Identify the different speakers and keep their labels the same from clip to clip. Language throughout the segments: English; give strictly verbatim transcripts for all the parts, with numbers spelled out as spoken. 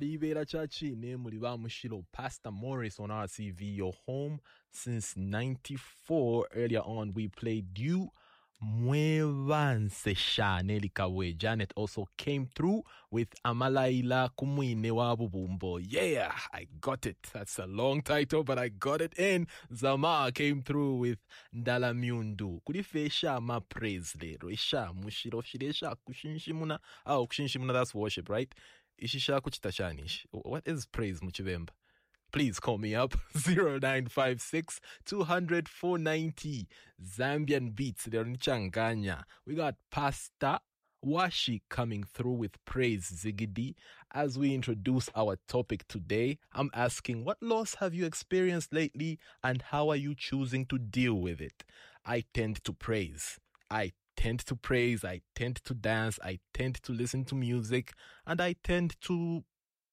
Speaker 1: Baribera Chachi, Nemuliba Mushiro, Pastor Morris on R C V, your home since ninety-four. Earlier on, we played You Mwevanse Nelikawe. Janet also came through with Amalaila Kumwine Wabubumbo. Yeah, I got it. That's a long title, but I got it in. Zama came through with Ndala Myundu. Kulifesha ma praise lero. Isha mushiro shiresha kushinshimuna. Oh, kushinshimuna, that's worship, right? Ishisha kuchitashanish. What is praise, Muchivemba? Please call me up, zero nine five six, two hundred, four ninety. Zambian Beats, they're in Changanya. We got Pastor Washi coming through with Praise Zigidi. As we introduce our topic today, I'm asking, what loss have you experienced lately and how are you choosing to deal with it? I tend to praise. I tend to praise. I tend to dance. I tend to listen to music. And I tend to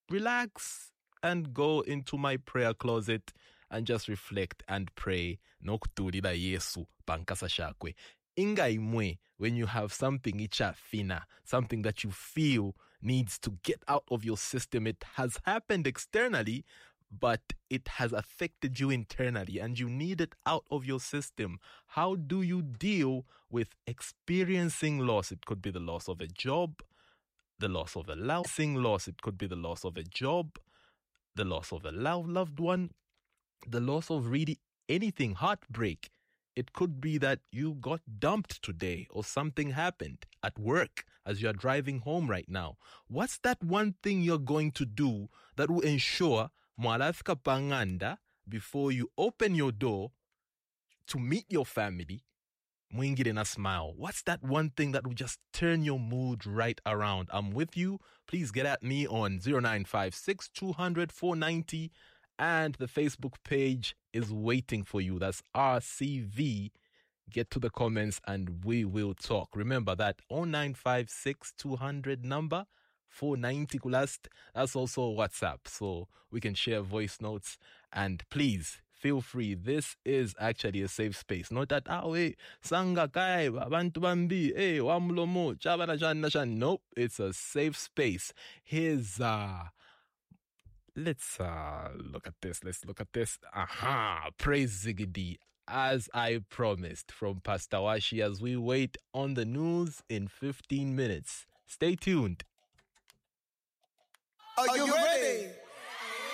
Speaker 1: relax and go into my prayer closet and just reflect and pray. Nokuturira Yesu pankasa shakwe. Inga imwe, when you have something icha fina, something that you feel needs to get out of your system, it has happened externally, but it has affected you internally and you need it out of your system. How do you deal with experiencing loss? It could be the loss of a job, the loss of a loving loss. It could be the loss of a job, the loss of a loved one, the loss of really anything, heartbreak. It could be that you got dumped today or something happened at work as you're driving home right now. What's that one thing you're going to do that will ensure mwalafika panganda before you open your door to meet your family? Mwingire na smile. What's that one thing that will just turn your mood right around? I'm with you. Please get at me on zero nine five six, two hundred, four ninety. And the Facebook page is waiting for you. That's R C V. Get to the comments and we will talk. Remember that oh nine five six, two hundred number, four ninety kulast. That's also WhatsApp. So we can share voice notes. And please, feel free. This is actually a safe space. Not that, ah, wait, sanga kai, bantu bambi, eh, wamlomo, chabana shan nashan. Nope, it's a safe space. Here's, uh, let's, uh, look at this. Let's look at this. Aha, Praise Zigidi, as I promised, from Pastor Washi, as we wait on the news in fifteen minutes. Stay tuned.
Speaker 2: Are you ready?